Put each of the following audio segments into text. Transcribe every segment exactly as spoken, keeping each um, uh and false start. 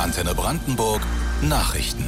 Antenne Brandenburg Nachrichten.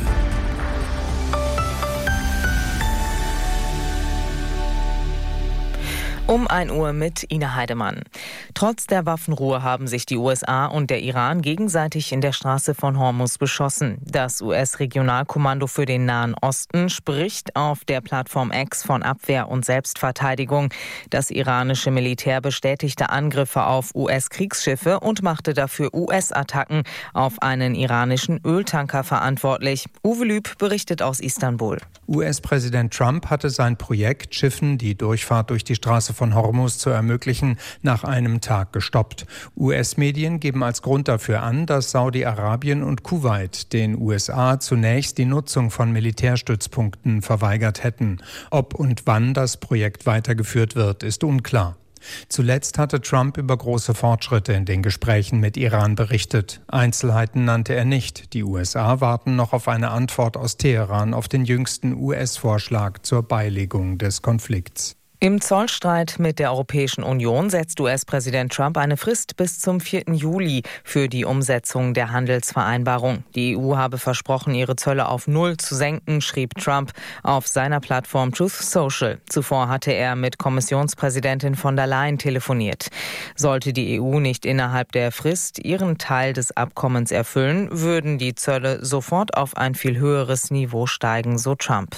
Um ein Uhr mit Ina Heidemann. Trotz der Waffenruhe haben sich die U S A und der Iran gegenseitig in der Straße von Hormuz beschossen. Das U S-Regionalkommando für den Nahen Osten spricht auf der Plattform X von Abwehr und Selbstverteidigung. Das iranische Militär bestätigte Angriffe auf U S-Kriegsschiffe und machte dafür U S-Attacken auf einen iranischen Öltanker verantwortlich. Uwe Lüb berichtet aus Istanbul. U S-Präsident Trump hatte sein Projekt, Schiffen die Durchfahrt durch die Straße von Hormuz zu ermöglichen, nach einem Tag gestoppt. U S-Medien geben als Grund dafür an, dass Saudi-Arabien und Kuwait den U S A zunächst die Nutzung von Militärstützpunkten verweigert hätten. Ob und wann das Projekt weitergeführt wird, ist unklar. Zuletzt hatte Trump über große Fortschritte in den Gesprächen mit Iran berichtet. Einzelheiten nannte er nicht. Die U S A warten noch auf eine Antwort aus Teheran auf den jüngsten U S-Vorschlag zur Beilegung des Konflikts. Im Zollstreit mit der Europäischen Union setzt U S-Präsident Trump eine Frist bis zum vierten Juli für die Umsetzung der Handelsvereinbarung. Die E U habe versprochen, ihre Zölle auf Null zu senken, schrieb Trump auf seiner Plattform Truth Social. Zuvor hatte er mit Kommissionspräsidentin von der Leyen telefoniert. Sollte die E U nicht innerhalb der Frist ihren Teil des Abkommens erfüllen, würden die Zölle sofort auf ein viel höheres Niveau steigen, so Trump.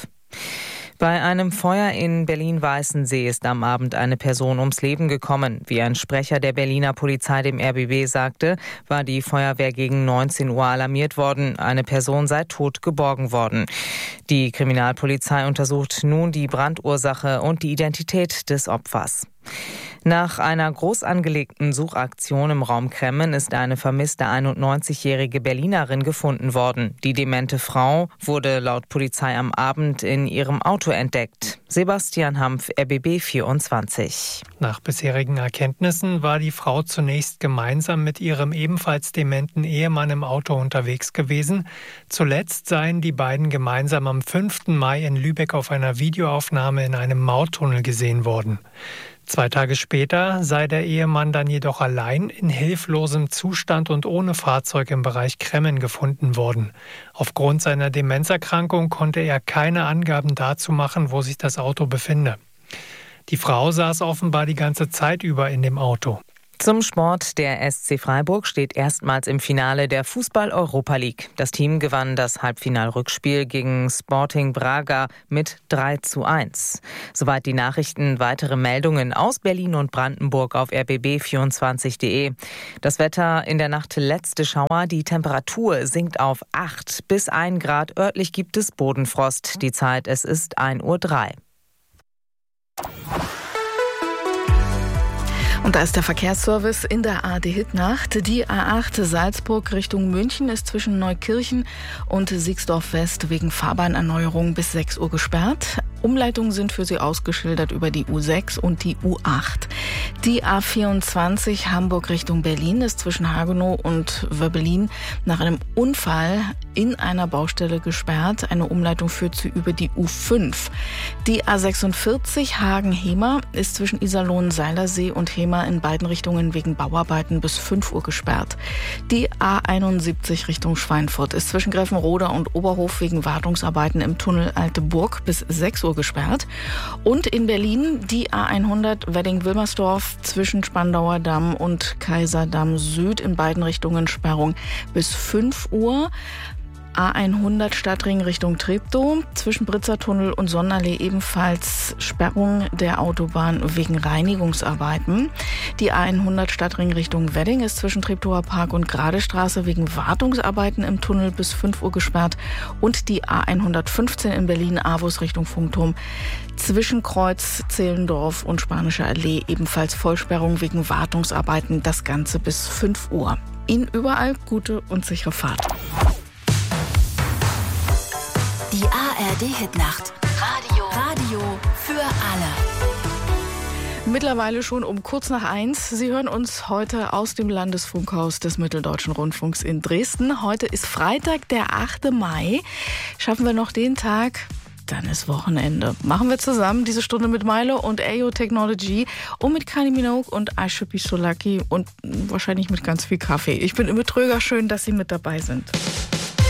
Bei einem Feuer in Berlin-Weißensee ist am Abend eine Person ums Leben gekommen. Wie ein Sprecher der Berliner Polizei dem R B B sagte, war die Feuerwehr gegen neunzehn Uhr alarmiert worden. Eine Person sei tot geborgen worden. Die Kriminalpolizei untersucht nun die Brandursache und die Identität des Opfers. Nach einer groß angelegten Suchaktion im Raum Kremmen ist eine vermisste einundneunzigjährige Berlinerin gefunden worden. Die demente Frau wurde laut Polizei am Abend in ihrem Auto entdeckt. Sebastian Hampf, R B B vierundzwanzig. Nach bisherigen Erkenntnissen war die Frau zunächst gemeinsam mit ihrem ebenfalls dementen Ehemann im Auto unterwegs gewesen. Zuletzt seien die beiden gemeinsam am fünften Mai in Lübeck auf einer Videoaufnahme in einem Mauttunnel gesehen worden. Zwei Tage später sei der Ehemann dann jedoch allein in hilflosem Zustand und ohne Fahrzeug im Bereich Kremmen gefunden worden. Aufgrund seiner Demenzerkrankung konnte er keine Angaben dazu machen, wo sich das Auto befinde. Die Frau saß offenbar die ganze Zeit über in dem Auto. Zum Sport. Der S C Freiburg steht erstmals im Finale der Fußball-Europa League. Das Team gewann das Halbfinalrückspiel gegen Sporting Braga mit drei zu eins. Soweit die Nachrichten. Weitere Meldungen aus Berlin und Brandenburg auf r b b vierundzwanzig punkt d e. Das Wetter in der Nacht letzte Schauer. Die Temperatur sinkt auf acht bis ein Grad. Örtlich gibt es Bodenfrost. Die Zeit, es ist ein Uhr drei. Und da ist der Verkehrsservice in der A D-Hit-Nacht. Die A acht Salzburg Richtung München ist zwischen Neukirchen und Siegsdorf West wegen Fahrbahnerneuerung bis sechs Uhr gesperrt. Umleitungen sind für Sie ausgeschildert über die U sechs und die U acht. Die A vierundzwanzig Hamburg Richtung Berlin ist zwischen Hagenow und Wöbbelin nach einem Unfall in einer Baustelle gesperrt. Eine Umleitung führt Sie über die U fünf. Die A sechsundvierzig Hagen-Hemer ist zwischen Iserlohn-Seilersee und Hemer in beiden Richtungen wegen Bauarbeiten bis fünf Uhr gesperrt. Die A einundsiebzig Richtung Schweinfurt ist zwischen Greffenroda und Oberhof wegen Wartungsarbeiten im Tunnel Alte Burg bis sechs Uhr gesperrt. Und in Berlin die A hundert Wedding-Wilmersdorf zwischen Spandauer Damm und Kaiserdamm Süd in beiden Richtungen Sperrung bis fünf Uhr. A hundert Stadtring Richtung Treptow, zwischen Britzertunnel und Sonnenallee ebenfalls Sperrung der Autobahn wegen Reinigungsarbeiten. Die A hundert Stadtring Richtung Wedding ist zwischen Treptower Park und Gradestraße wegen Wartungsarbeiten im Tunnel bis fünf Uhr gesperrt. Und die A hundertfünfzehn in Berlin-Avus Richtung Funkturm zwischen Kreuz, Zehlendorf und Spanische Allee ebenfalls Vollsperrung wegen Wartungsarbeiten. Das Ganze bis fünf Uhr. Ihnen überall gute und sichere Fahrt. Die A R D-Hitnacht. Radio. Radio für alle. Mittlerweile schon um kurz nach eins. Sie hören uns heute aus dem Landesfunkhaus des Mitteldeutschen Rundfunks in Dresden. Heute ist Freitag, der achte Mai. Schaffen wir noch den Tag? Dann ist Wochenende. Machen wir zusammen diese Stunde mit Milo und A O Technology und mit Kylie Minogue und I Should Be So Lucky und wahrscheinlich mit ganz viel Kaffee. Ich bin immer tröger. Schön, dass Sie mit dabei sind.